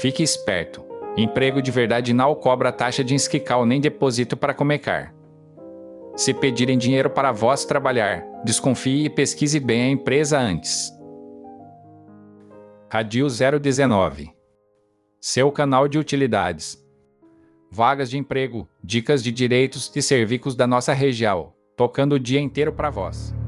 Fique esperto. Emprego de verdade não cobra taxa de inscrição nem depósito para começar. Se pedirem dinheiro para vós trabalhar, desconfie e pesquise bem a empresa antes. Radio 019. Seu canal de utilidades. Vagas de emprego, dicas de direitos e serviços da nossa região, tocando o dia inteiro para vós.